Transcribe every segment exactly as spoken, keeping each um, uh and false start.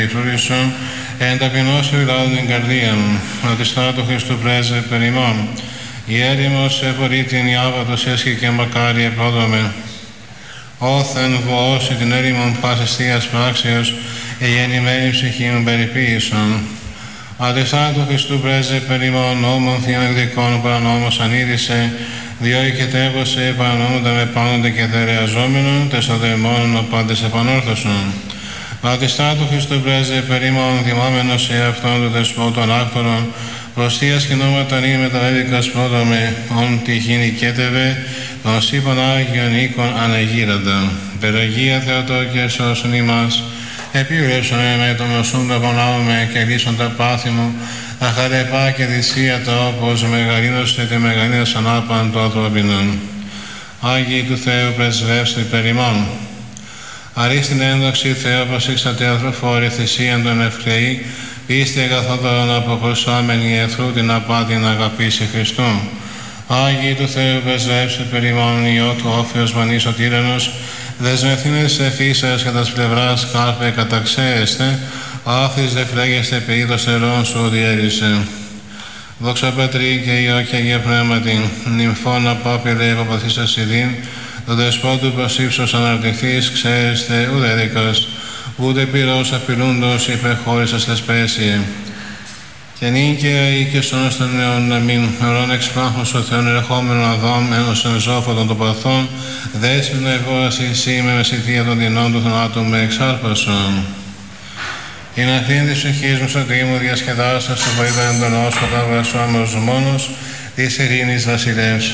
Φλουρίσον, εν ταπεινώς φυλάδουν την καρδία μου, ότι στάτου Χριστού πρέζε περ ημών. Η έρημος επορεί την Ιάβατος έσχη και μακάρι επρόδομε. Όθεν βοώσει την έρημον πάσης θείας πράξεως, η γεννημένη ψυχή μου περιποίησον. Αντιστάτου Χριστού πρέζε περ ημών, νόμων θείων εκδικών παρανόμως ανήδησε, διότι και τέβωσε παρανόμοντα με πάνονται και θερεαζόμενον, τες των δαιμόνων ο πάντες επανόρθωσον. Αντιστάτου Χριστού πρέζε περ ημών, θυμάμενος σε αυτόν του δεσπότων άκτορων, προς θείας κοινόματα νη μεταβέδικας πρόδομε, ον τυχήν οικέτευε, των σύμπαν Άγιον οίκων αναγείραντα. Περαγία Θεοτόκια σώσον ημάς, επίβλεψον με το νοσούντα πονάουμε και λύσον τα πάθη μου, τα χαρεπά και θυσία τα όπως μεγαλύνωστε τη μεγαλύνας ανάπαν το ανθρώπινον. Άγιοι του Θεού πρεσβεύστε περ ημών. Αρίστην έντοξη Θεό προσήξατε ανθρωφόρη θυσίαν τον ευκλαιή, πίστη εγκαθόδωρον αποκρουσάμενη εχθρού την απάτην αγαπήσει Χριστού. Άγιοι του Θεού πρεσβεύστε περ ημών, Υιό του όφεως μανής ο τύραννος, δεσμευθύνεστε φύσας και τας πλευράς κάρπε καταξέεστε, άφης δε φλέγεστε περί το στερών σου διέρισε. Δόξα Πατρί και Υιό και Αγία Πνεύματι, νυμφών απάπειρε επαπαθήσας ειδήν, το δεσπότου προς ύψος αναρτηθείς, ξέρεστε ουδέδικας, ούτε πυρός απειλούντος υπεχώρησας θεσπέσιε. Και νυν και αεί και σώνος των νέων να μην ορών εξπράχος ο Θεόν ερχόμενον αδόμ ένος εν ζώφωτον των παθών, δέσμηνα εγώραση εσύ με μεσηθεία των δεινών του θανάτου με εξάρπασον. Η ναυθήν της ψυχής μου σωτή μου διασκεδάσα στο βοήθα εντονός καταβρασόμος μόνος της ειρήνης βασιλεύς.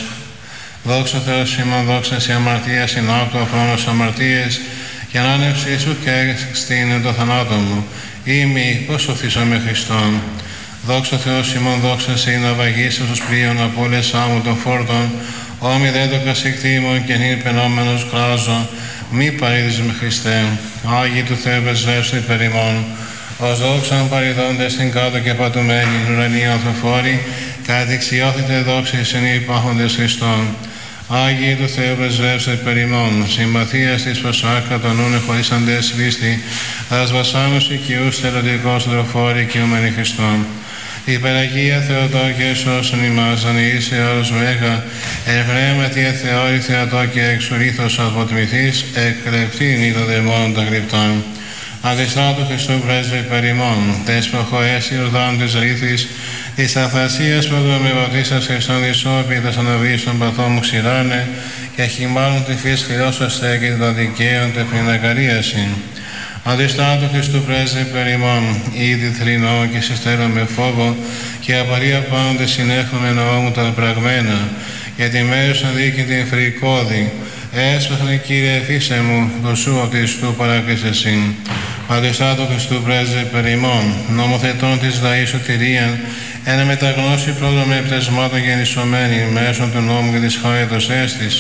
Δόξα Θεός ημών, δόξα σε αμαρτία, συνάπτω αφρόνος αμαρτίες, και ανάνευσή σου και στην το θανάτο μου. Είμαι πώς οθήσω με Χριστόν. Δόξα Θεός ημών, δόξα σε είναι αβαγίσας τους πλοίων από όλες άμμου των φόρτων, όμοι δεν το κασικτήμων και νυν πενόμενος κράζω, μη παρήδεις με Χριστέ. Άγιοι του Θεού πρεσβεύστε περ ημών, ως δόξαν παρειδόντες στην κάτω και πατουμένη ουρανή ανθρωφόρη, κατεξιώθητε δόξης εν υπάρχοντες Χριστόν. Άγιοι του Θεού πρεσβεύστε περ ημών, συμπαθίας της προσάκα των νουν εχωρίσαντες πίστη, τας βασάνους οικειούς θελοντικός τροφόρη οικειούμενοι Χριστόν. Υπεραγία Θεοτόκια σώσον ημάς, ανοιήσει όρος μέγα, ευγραίματι εθεώρη Θεοτόκια εξουρήθος αποτιμηθείς, εκκλεπτήνει των δαιμόνων των κρυπτών. Αντιστάτου Χριστού πρέσβη περ ημών, τες προχωρές Ιορδάνου της ρήθης, της αθασίας πρωτομεβατήσας Χριστόν δυσόπι, τας αναβείς των παθών μου ξηράνε, και χυμάρουν τη φύση χειρόσαστε και των δικαίων τεφρήν ακαρίαση. Αντιστάτου Χριστού πρέσβη περ ημών, ήδη θρηνώ και συστέρω με φόβο, και απαρία πάντε συνέχομαι νόμου τα πραγμένα, και τη μέρουσαν δίκη την φρικόδη. Έσπαχνε Κύριε φύσε μου, το σου ότι του παράκλησεσιν. Αντιστάτου Χριστού πρέσβη περ ημών, νομοθετών της λαής σωτηρίαν, ένα μεταγνώση πρώτο με πτεσμάτων γεννησομένη, μέσω του νόμου και της χάριτος έστης.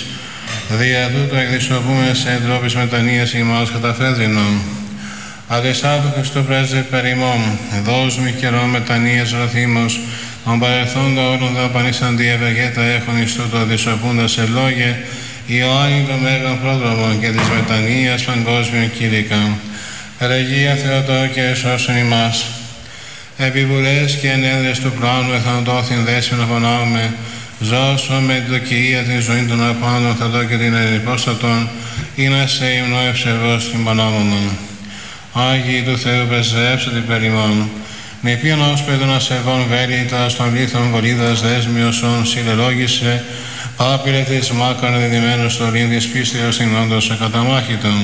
Δια τούτο εκδισοπούμε σε εντρόπης μετανοίας ημάς καταφέδρινον. Αντιστάτου Χριστού πρέσβη περ ημών, δώσμη καιρό μετανοίας ρωθήμος, των παρελθόντων όλων δαπανήσαν διευεργέτα έχουν εις τούτο δισοπούντας σε λόγια, Ιωάννη των Μέγων Πρόδρομων και της μετανοίας παγκόσμιων κήρυκα. Περαγία Θεοτόκια σώσον ημάς. Επιβουλές και ενέδρες του πλάνου εθαντώθην δέσμην απονάουμε, ζώσω με την δοκία την ζωή των απάντων θαντώ και την ενυπόστατον, ή να σε υμνώ ευσεβώς την πανάμωνον. Άγιοι του Θεού πρεσβεύσατε περ ημών, με ποιον ως παιδόν ασεβών βέλητα στον πλήθον βολίδας δέσμιωσον συλλελόγησε, άπειρε της μάκαν δεδημένος στο λίν της πίστεως στην όντως ακαταμάχητον.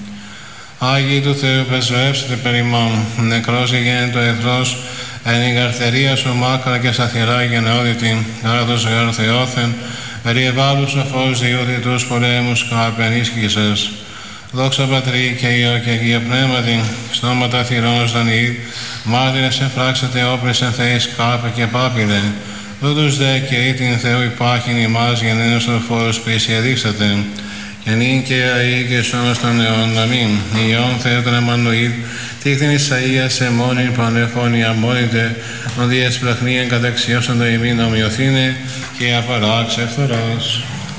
Άγιοι του Θεού πρεσβεύσετε περ ημών, νεκρός γεγέννητο εχθρός, εν η καρτερία σου μάκρα και σταθερά γενναιόδητη, γάρδος γάρ Θεόθεν, περιεβάλλου σοφός διούδητους πολέμους καπενίσκησες. Δόξα Πατρί και Υιό και Αγία Πνεύματι, στόματα θυρώνος Δανιήλ, μάρτυρες εφράξατε όπλες εν θεείς κάπε και πάπηρε. Τούτους δε Κυρί την Θεού υπάρχειν ημάς γενναίος τροφόρος πλήσια δείξατε. Και νυν και αεί και σώνος των αιών, αμήν. Υιόν Θεό τον Εμμανουήλ, τίχθην Ισαΐας εμμόνην πανεφώνη αμμόνητε, ον διεσπλαχνίαν καταξιώσαντα ημίν ομοιωθήνε, και απαράξε φθορός.